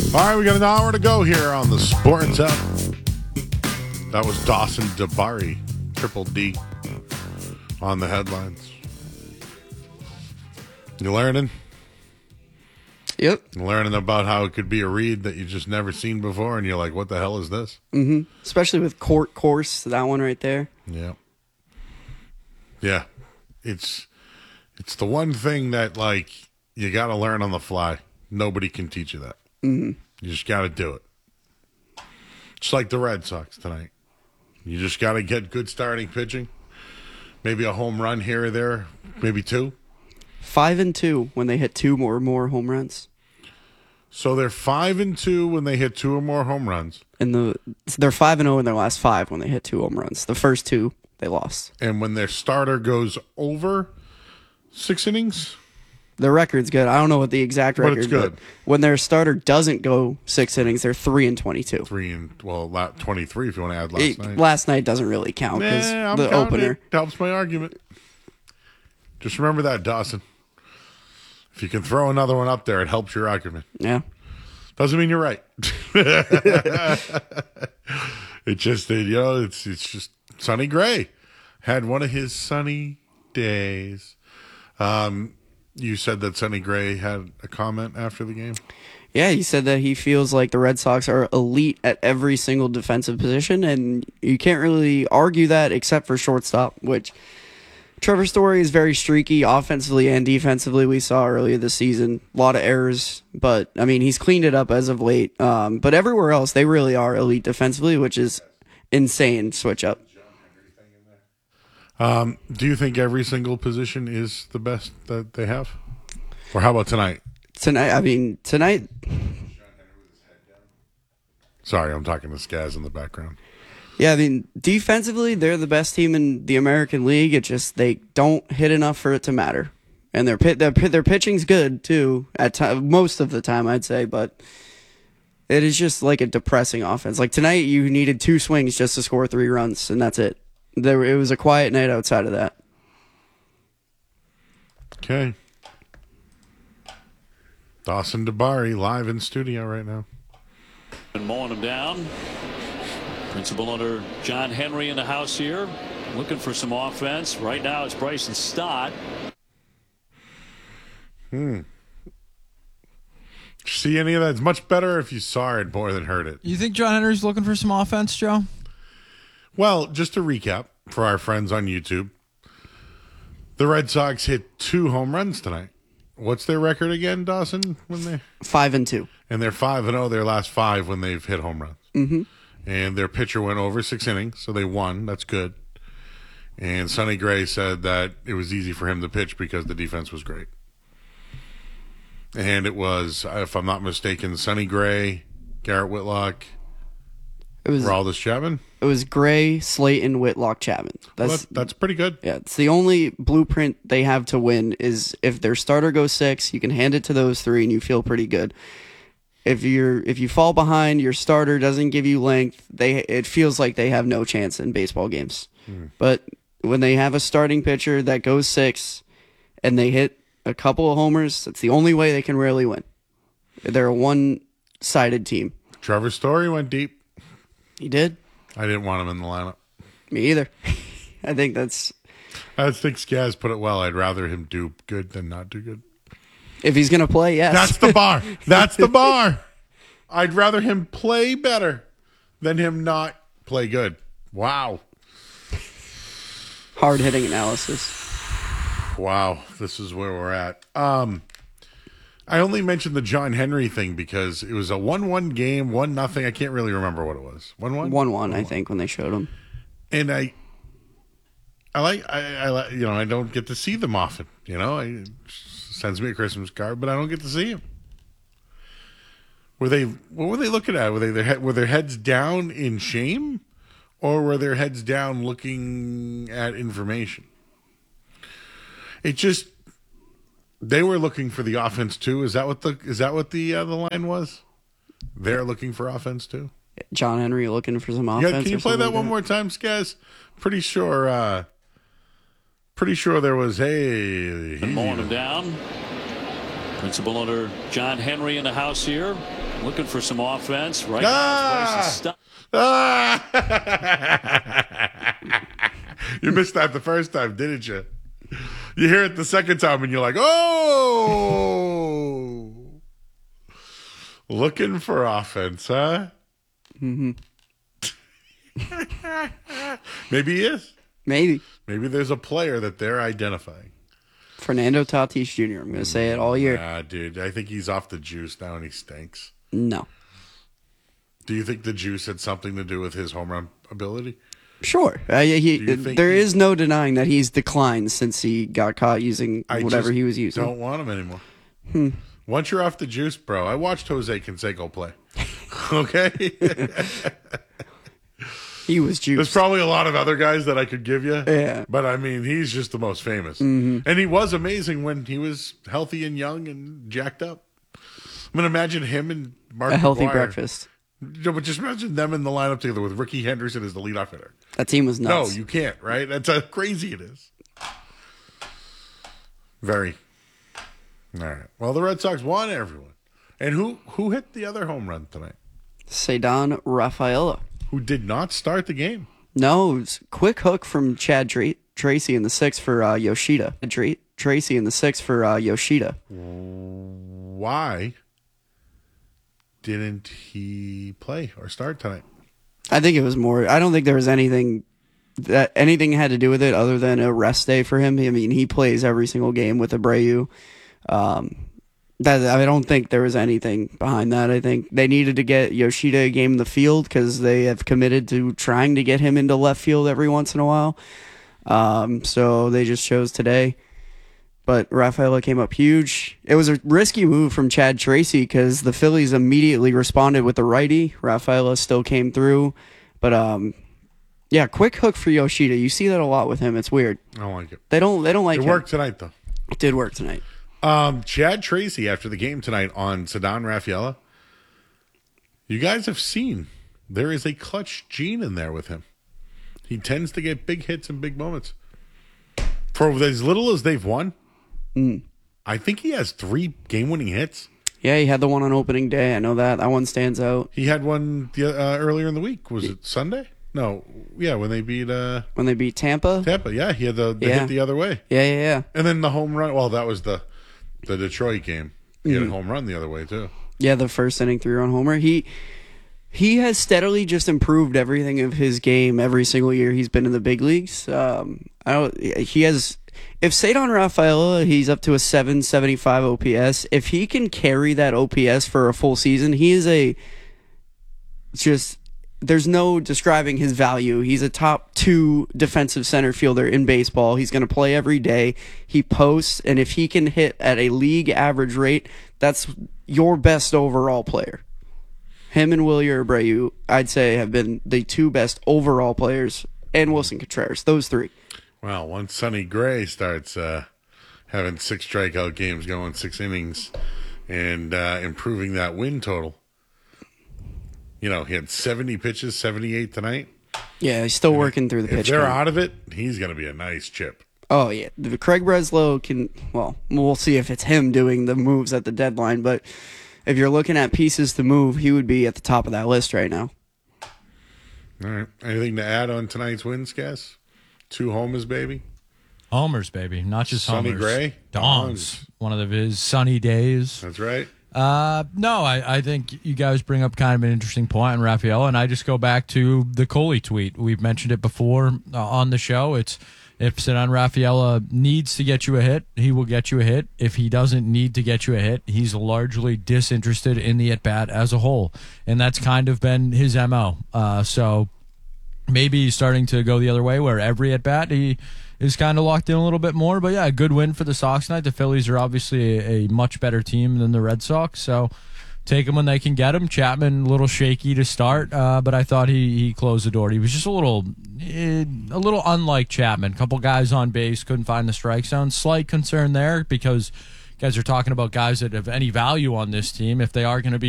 All right, we got an hour to go here on the Sports Up. That was Dawson Dabari, Triple D, on the headlines. You learning? Yep. You're learning about how it could be a read that you just never seen before, and you're like, what the hell is this? Mm-hmm. Especially with Court Course, that one right there. Yeah. Yeah. It's the one thing that, like, you got to learn on the fly. Nobody can teach you that. Mm-hmm. You just got to do it. Just like the Red Sox tonight. You just got to get good starting pitching. Maybe a home run here or there. Maybe two. 5-2 when they hit two or more home runs. So they're 5-2 when they hit two or more home runs. And they're 5-0 in their last five when they hit two home runs. The first two, they lost. And when their starter goes over 6 innings? Their record's good. I don't know what the exact record is. But it's good. But when their starter doesn't go 6 innings, they're 3-22. 23 if you want to add last night. Last night doesn't really count because the opener. It helps my argument. Just remember that, Dawson. If you can throw another one up there, it helps your argument. Yeah. Doesn't mean you're right. It's just Sonny Gray had one of his sunny days. You said that Sonny Gray had a comment after the game? Yeah, he said that he feels like the Red Sox are elite at every single defensive position, and you can't really argue that except for shortstop, which Trevor Story is very streaky offensively and defensively. We saw earlier this season, a lot of errors, but, I mean, he's cleaned it up as of late. But everywhere else, they really are elite defensively, which is insane switch up. Do you think every single position is the best that they have? Or how about tonight? Tonight. Sorry, I'm talking to Skaz in the background. Yeah, defensively, they're the best team in the American League. It's just they don't hit enough for it to matter. And their pitching's good, too, most of the time, I'd say, but it is just like a depressing offense. Like tonight, you needed 2 swings just to score 3 runs, and that's it. It was a quiet night outside of that. Okay. Dawson Dabari live in studio right now. And mowing him down. Principal owner John Henry in the house here. Looking for some offense. Right now it's Bryson Stott. See any of that? It's much better if you saw it more than heard it. You think John Henry's looking for some offense, Joe? Well, just to recap for our friends on YouTube, the Red Sox hit 2 home runs tonight. What's their record again, Dawson? 5-2. And they're 5-0 their last 5 when they've hit home runs. Mm-hmm. And their pitcher went over 6 innings, so they won. That's good. And Sonny Gray said that it was easy for him to pitch because the defense was great. And it was, if I'm not mistaken, Sonny Gray, Garrett Whitlock, Aroldis Chapman. It was Gray, Slayton, Whitlock, Chapman. That's pretty good. Yeah, it's the only blueprint they have to win is if their starter goes 6, you can hand it to those 3 and you feel pretty good. If you fall behind, your starter doesn't give you length, it feels like they have no chance in baseball games. But when they have a starting pitcher that goes 6 and they hit a couple of homers, that's the only way they can really win. They're a one-sided team. Trevor Story went deep. He did. I didn't want him in the lineup. Me either. I think Skaz put it well. I'd rather him do good than not do good. If he's going to play, yes. That's the bar. That's the bar. I'd rather him play better than him not play good. Wow. Hard-hitting analysis. Wow. This is where we're at. I only mentioned the John Henry thing because it was a 1-1 game, 1-0. I can't really remember what it was. 1-1? 1-1, I think, when they showed him. And I like, I don't get to see them often. It sends me a Christmas card, but I don't get to see him. What were they looking at? Were their heads down in shame, or were their heads down looking at information? They were looking for the offense too. Is that what the line was? They're looking for offense too. John Henry looking for some offense. Yeah, can you play that one more time, Skaz? Pretty sure there was mowing him down. Principal owner John Henry in the house here. looking for some offense. Right now, his place is stuck. You missed that the first time, didn't you? You hear it the second time and you're like, oh! Looking for offense, huh? Mm-hmm. Maybe he is. Maybe. Maybe there's a player that they're identifying. Fernando Tatis Jr. I'm going to say it all year. Nah, dude. I think he's off the juice now and he stinks. No. Do you think the juice had something to do with his home run ability? Sure. There is no denying that he's declined since he got caught using whatever he was using. Don't want him anymore. Once you're off the juice, bro. I watched Jose Canseco play. Okay? He was juiced. There's probably a lot of other guys that I could give you. Yeah. But, I mean, he's just the most famous. Mm-hmm. And he was amazing when he was healthy and young and jacked up. I'm going to imagine him and Mark A healthy McGwire. breakfast. No, but just imagine them in the lineup together with Ricky Henderson as the leadoff hitter. That team was nuts. No, you can't, right? That's how crazy it is. Very. All right. Well, the Red Sox won, everyone. And who hit the other home run tonight? Ceddanne Rafaela. Who did not start the game? No, it was a quick hook from Chad Tracy in the sixth for Yoshida. Tracy in the sixth for Yoshida. Why didn't he play or start tonight? I think it was more. I don't think there was anything had to do with it other than a rest day for him. I mean, he plays every single game with Abreu. I don't think there was anything behind that. I think they needed to get Yoshida a game in the field because they have committed to trying to get him into left field every once in a while. So they just chose today. But Rafaela came up huge. It was a risky move from Chad Tracy because the Phillies immediately responded with the righty. Rafaela still came through. But yeah, quick hook for Yoshida. You see that a lot with him. It's weird. I don't like it. They don't like It him. worked tonight, though. It did work tonight. Chad Tracy, after the game tonight on Ceddanne Rafaela, you guys have seen there is a clutch gene in there with him. He tends to get big hits and big moments. For as little as they've won, I think he has 3 game-winning hits. Yeah, he had the one on opening day. I know that. That one stands out. He had one earlier in the week. Was it Sunday? No. Yeah, when they beat Tampa. Tampa, yeah. He had the hit the other way. Yeah. And then the home run. Well, that was the Detroit game. He had a home run the other way, too. Yeah, the first inning 3-run homer. He has steadily just improved everything of his game every single year he's been in the big leagues. If Ceddanne Rafaela, he's up to a 775 OPS. If he can carry that OPS for a full season, he is there's no describing his value. He's a top 2 defensive center fielder in baseball. He's going to play every day. He posts, and if he can hit at a league average rate, that's your best overall player. Him and Wilyer Abreu, I'd say, have been the 2 best overall players, and Wilson Contreras, those 3. Well, once Sonny Gray starts having 6 strikeout games, going 6 innings, and improving that win total. You know, he had 70 pitches, 78 tonight. Yeah, he's still working through the pitch. If they're count. out of it, he's going to be a nice chip. Oh, yeah. Craig Breslow we'll see if it's him doing the moves at the deadline, but if you're looking at pieces to move, he would be at the top of that list right now. All right. Anything to add on tonight's wins, Cass? 2 homers, baby. Homers, baby. Not just Sonny homers. Gray? Dongs. One of his sunny days. That's right. No, I think you guys bring up kind of an interesting point on Rafael, and I just go back to the Coley tweet. We've mentioned it before on the show. It's if Ceddanne Rafaela needs to get you a hit, he will get you a hit. If he doesn't need to get you a hit, he's largely disinterested in the at-bat as a whole, and that's kind of been his MO. So maybe he's starting to go the other way where every at-bat he is kind of locked in a little bit more. But yeah, a good win for the Sox tonight. The Phillies are obviously a much better team than the Red Sox, so take them when they can get them. Chapman, a little shaky to start, but I thought he closed the door. He was just a little unlike Chapman. A couple guys on base, couldn't find the strike zone. Slight concern there because guys are talking about guys that have any value on this team. If they are going to be